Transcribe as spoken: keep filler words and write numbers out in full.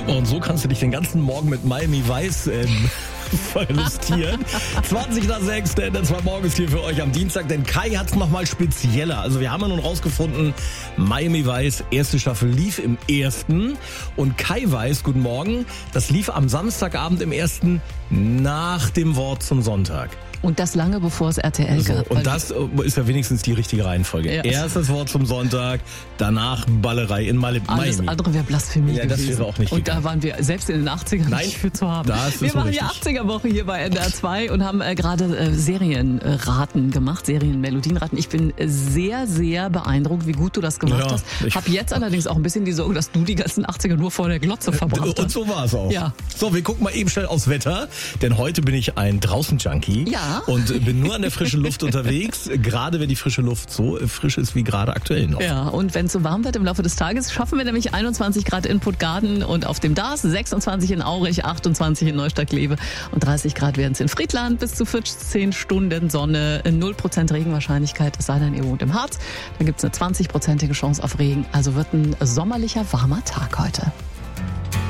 Guck mal, und so kannst du dich den ganzen Morgen mit Miami Vice ähm, verlustieren. zwanzig nach sechs, denn das war morgens hier für euch am Dienstag, denn Kai hat es nochmal spezieller. Also wir haben ja nun rausgefunden, Miami Vice, erste Staffel lief im ersten und Kai weiß, guten Morgen, das lief am Samstagabend im ersten nach dem Wort zum Sonntag. Und das lange bevor es R T L So, gab. und das ist ja wenigstens die richtige Reihenfolge. Ja. Erst das Wort zum Sonntag, danach Ballerei in Mali- Miami. Alles andere wäre Blasphemie Ja, das gewesen. wäre auch nicht Und gegangen. da waren wir selbst in den achtzigern Nein, nicht für zu haben. das ist wir so machen die richtig. achtziger-Woche hier bei N D R zwei und haben äh, gerade äh, Serienraten gemacht, Serienmelodienraten. Ich bin sehr, sehr beeindruckt, wie gut du das gemacht Ja, hast. ich- Hab jetzt allerdings auch ein bisschen die Sorge, dass du die ganzen achtziger nur vor der Glotze verbracht Und hast. so war es auch. Ja. So, wir gucken mal eben schnell aufs Wetter, denn heute bin ich ein Draußen-Junkie Ja. und bin nur an der frischen Luft unterwegs, gerade wenn die frische Luft so frisch ist wie gerade aktuell noch. Ja, und wenn es so warm wird im Laufe des Tages, schaffen wir nämlich einundzwanzig Grad in Puttgarden und auf dem D A S, sechsundzwanzig in Aurich, achtundzwanzig in Neustadt-Kleve und dreißig Grad werden es in Friedland, bis zu vierzehn Stunden Sonne, null Prozent Regenwahrscheinlichkeit, es sei denn, ihr wohnt im Harz. Dann gibt es eine zwanzig prozentige Chance auf Regen, also wird ein sommerlicher, warmer Tag heute.